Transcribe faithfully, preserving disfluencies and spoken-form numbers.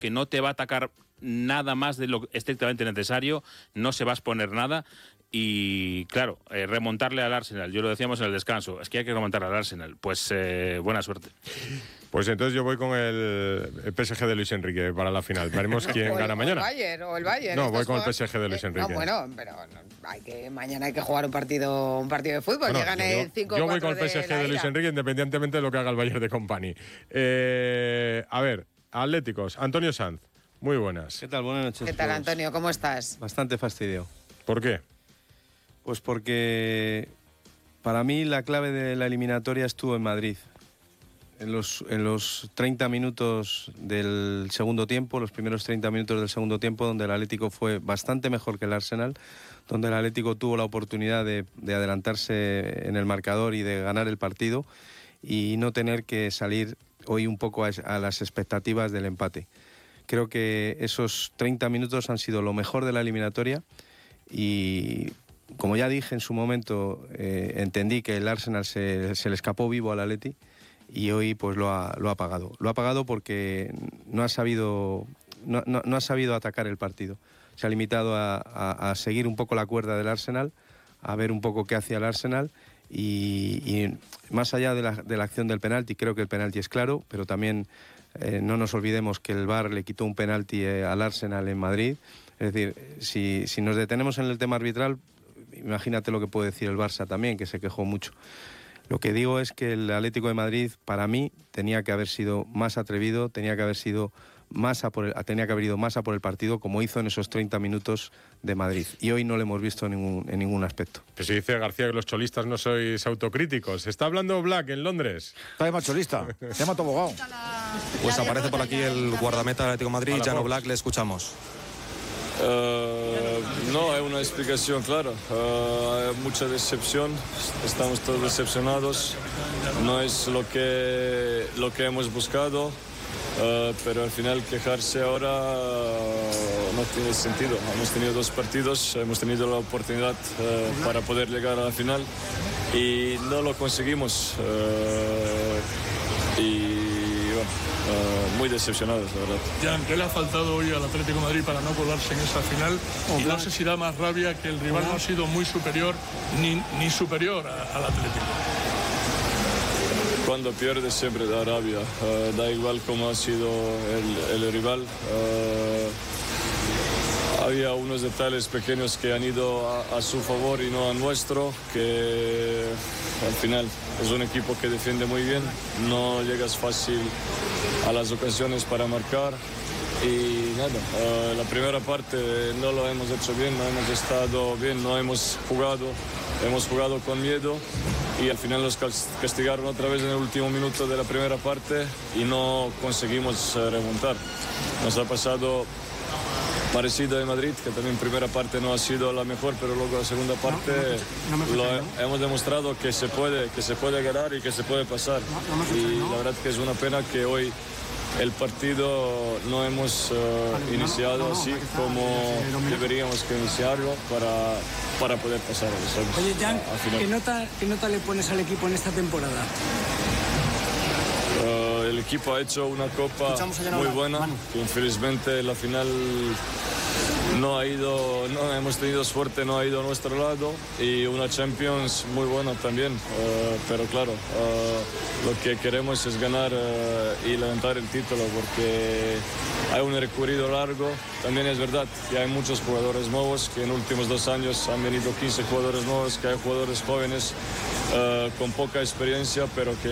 que no te va a atacar nada más de lo estrictamente necesario, no se va a exponer nada. Y claro, eh, remontarle al Arsenal, yo lo decíamos en el descanso, es que hay que remontar al Arsenal, pues eh, buena suerte. Pues entonces yo voy con el, el P S G de Luis Enrique para la final. Veremos quién o el, gana mañana. O el Bayern, o el Bayern. No, voy con el jugar... P S G de Luis Enrique. Eh, no, bueno, pero no, hay que, mañana hay que jugar un partido un partido de fútbol. Bueno, Llegan el cinco Yo voy con el P S G de, de Luis Enrique independientemente de lo que haga el Bayern de Company. Eh, a ver, Atléticos, Antonio Sanz, muy buenas. ¿Qué tal? Buenas noches. ¿Qué tal, Antonio? ¿Cómo estás? Bastante fastidio. ¿Por qué? Pues porque para mí la clave de la eliminatoria estuvo en Madrid. En los, en los treinta minutos del segundo tiempo, los primeros treinta minutos del segundo tiempo, donde el Atlético fue bastante mejor que el Arsenal, donde el Atlético tuvo la oportunidad de, de adelantarse en el marcador y de ganar el partido y no tener que salir hoy un poco a, a las expectativas del empate. Creo que esos treinta minutos han sido lo mejor de la eliminatoria y, como ya dije en su momento, eh, entendí que el Arsenal se, se le escapó vivo al Atleti y hoy pues lo ha, lo ha pagado. Lo ha pagado porque no ha sabido, no, no, no ha sabido atacar el partido. Se ha limitado a, a, a seguir un poco la cuerda del Arsenal, a ver un poco qué hacía el Arsenal y, y más allá de la, de la acción del penalti, creo que el penalti es claro, pero también eh, no nos olvidemos que el V A R le quitó un penalti eh, al Arsenal en Madrid. Es decir, si, si nos detenemos en el tema arbitral, imagínate lo que puede decir el Barça también, que se quejó mucho. Lo que digo es que el Atlético de Madrid, para mí, tenía que haber sido más atrevido, tenía que haber sido más a por el, tenía que haber ido más a por el partido, como hizo en esos treinta minutos de Madrid. Y hoy no lo hemos visto en ningún, en ningún aspecto. Pues si dice García que los cholistas no sois autocríticos. Está hablando Black en Londres. Está de más cholista. Se llama Tobogán. Pues aparece por aquí el guardameta del Atlético de Madrid, Jan Oblak, le escuchamos. Uh, no hay una explicación clara, uh, hay mucha decepción, estamos todos decepcionados, no es lo que, lo que hemos buscado, uh, pero al final quejarse ahora uh, no tiene sentido. Hemos tenido dos partidos, hemos tenido la oportunidad uh, para poder llegar a la final y no lo conseguimos. Uh, y Uh, muy decepcionados, la verdad. Jan, ¿qué le ha faltado hoy al Atlético de Madrid para no colarse en esa final? Y no sé si da más rabia que el rival no ha sido muy superior, ni, ni superior a, al Atlético. Cuando pierde siempre da rabia, uh, da igual cómo ha sido el, el rival. Uh, había unos detalles pequeños que han ido a, a su favor y no a nuestro, que al final es un equipo que defiende muy bien, no llegas fácil a las ocasiones para marcar y nada, uh, la primera parte no lo hemos hecho bien, no hemos estado bien, no hemos jugado, hemos jugado con miedo y al final nos castigaron otra vez en el último minuto de la primera parte y no conseguimos uh, remontar. Nos ha pasado parecido en Madrid, que también primera parte no ha sido la mejor, pero luego la segunda parte no, no me, no me lo, ¿no? hemos demostrado que se puede, que se puede ganar y que se puede pasar. No, no me y ¿no? la verdad que es una pena que hoy el partido no hemos uh, vale, iniciado no, no, no, así como deberíamos que iniciarlo para, para poder pasar. Oye, Jan, ¿qué nota, ¿qué nota le pones al equipo en esta temporada? Uh, el equipo ha hecho una copa muy buena, que infelizmente la final no ha ido, no hemos tenido suerte, no ha ido a nuestro lado, y una Champions muy buena también, uh, pero claro, uh, lo que queremos es ganar uh, y levantar el título, porque hay un recorrido largo. También es verdad que hay muchos jugadores nuevos, que en los últimos dos años han venido quince jugadores nuevos, que hay jugadores jóvenes uh, con poca experiencia, pero que